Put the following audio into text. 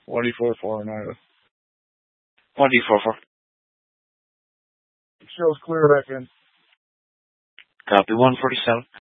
1D44 and Ida. 1D44. Show's clear back in. Copy 147.